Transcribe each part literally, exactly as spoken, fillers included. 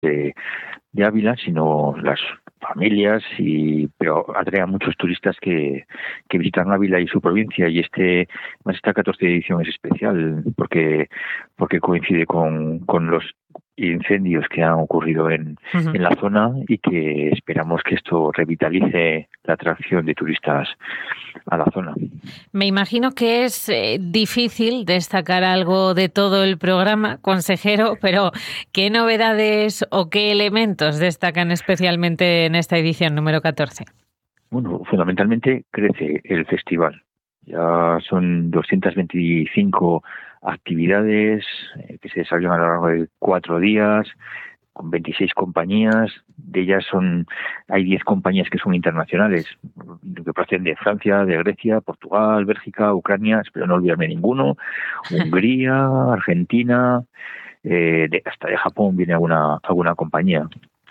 de, de Ávila, sino las familias, y pero atrae a muchos turistas que, que visitan Ávila y su provincia, y este más esta catorce edición es especial porque porque coincide con, con los incendios que han ocurrido en, Uh-huh. en la zona, y que esperamos que esto revitalice la atracción de turistas a la zona. Me imagino que es eh, difícil destacar algo de todo el programa, consejero, pero ¿qué novedades o qué elementos destacan especialmente en esta edición número catorce? Bueno, fundamentalmente crece el festival. Ya son doscientas veinticinco actividades eh, que se desarrollan a lo largo de cuatro días, con veintiséis compañías. De ellas son hay diez compañías que son internacionales, que proceden de Francia, de Grecia, Portugal, Bélgica, Ucrania, espero no olvidarme ninguno, Hungría, Argentina, eh, de, hasta de Japón viene alguna, alguna compañía.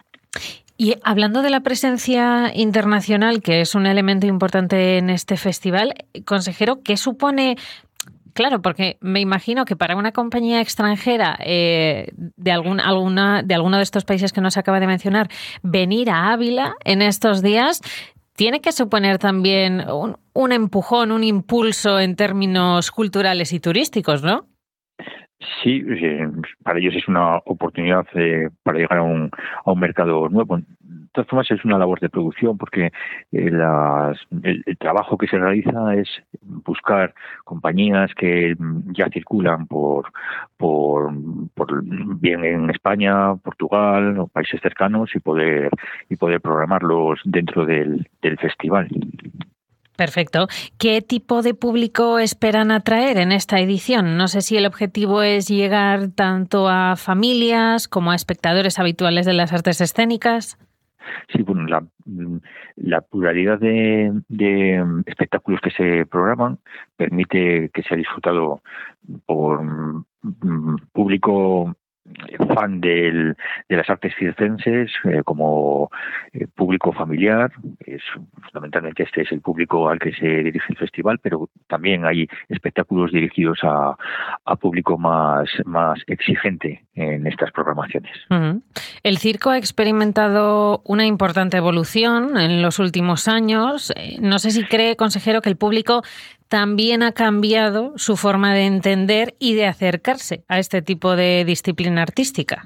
Y hablando de la presencia internacional, que es un elemento importante en este festival, consejero, ¿qué supone? Claro, porque me imagino que para una compañía extranjera eh, de, algún, alguna, de alguno de estos países que nos acaba de mencionar, venir a Ávila en estos días tiene que suponer también un, un empujón, un impulso en términos culturales y turísticos, ¿no? Sí, eh, para ellos es una oportunidad eh, para llegar a un, a un mercado nuevo. De todas formas, es una labor de producción, porque eh, las, el, el trabajo que se realiza es buscar compañías que ya circulan por, por, por bien en España, Portugal o países cercanos, y poder y poder programarlos dentro del, del festival. Perfecto. ¿Qué tipo de público esperan atraer en esta edición? No sé si el objetivo es llegar tanto a familias como a espectadores habituales de las artes escénicas. Sí, bueno, la, la pluralidad de, de espectáculos que se programan permite que sea disfrutado por um, público fan del, de las artes circenses, eh, como eh, público familiar. Es, fundamentalmente este es el público al que se dirige el festival, pero también hay espectáculos dirigidos a, a público más, más exigente en estas programaciones. Uh-huh. El circo ha experimentado una importante evolución en los últimos años. No sé si cree, consejero, que el público también ha cambiado su forma de entender y de acercarse a este tipo de disciplina artística.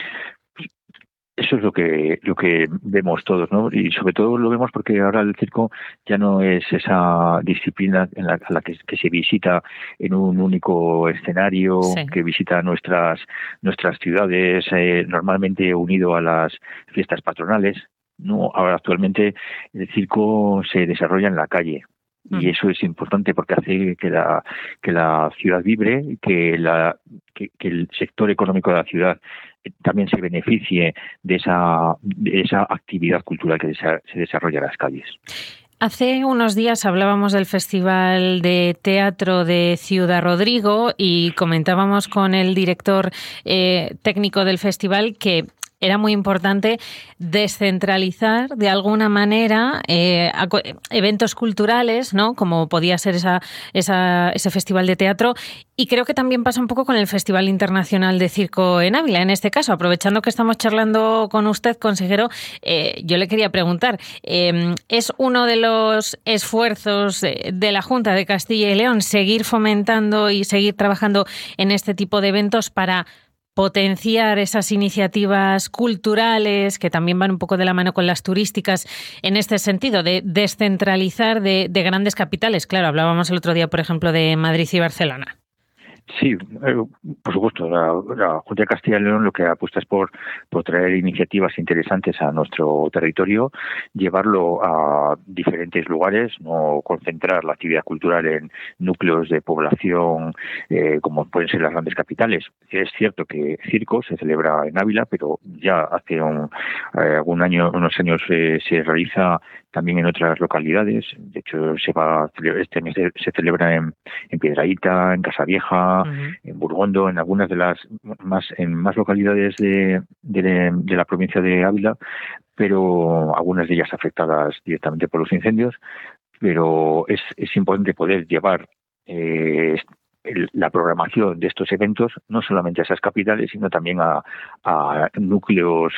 Eso es lo que lo que vemos todos, ¿no? Y sobre todo lo vemos porque ahora el circo ya no es esa disciplina en la, a la que, que se visita en un único escenario, sí. que visita nuestras nuestras ciudades, eh, normalmente unido a las fiestas patronales. No, ahora actualmente el circo se desarrolla en la calle. Y eso es importante porque hace que la que la ciudad vibre, que la que, que el sector económico de la ciudad también se beneficie de esa de esa actividad cultural que se desarrolla en las calles. Hace unos días hablábamos del Festival de Teatro de Ciudad Rodrigo y comentábamos con el director eh, técnico del festival que era muy importante descentralizar de alguna manera eh, eventos culturales, ¿no? Como podía ser esa, esa, ese festival de teatro. Y creo que también pasa un poco con el Festival Internacional de Circo en Ávila. En este caso, aprovechando que estamos charlando con usted, consejero, eh, yo le quería preguntar, eh, ¿es uno de los esfuerzos de la Junta de Castilla y León seguir fomentando y seguir trabajando en este tipo de eventos para potenciar esas iniciativas culturales que también van un poco de la mano con las turísticas en este sentido, de descentralizar de, de grandes capitales? Claro, hablábamos el otro día, por ejemplo, de Madrid y Barcelona. Sí, eh, por supuesto, la, la Junta de Castilla y León lo que apuesta es por, por traer iniciativas interesantes a nuestro territorio, llevarlo a diferentes lugares, no concentrar la actividad cultural en núcleos de población eh, como pueden ser las grandes capitales. Es cierto que circo se celebra en Ávila, pero ya hace un, eh, algún año, unos años eh, se realiza también en otras localidades. De hecho, se va este mes se celebra en, en Piedrahíta, en Casavieja, uh-huh. en Burgondo, en algunas de las más en más localidades de, de, de la provincia de Ávila, pero algunas de ellas afectadas directamente por los incendios. Pero es, es importante poder llevar eh, el, la programación de estos eventos no solamente a esas capitales, sino también a, a núcleos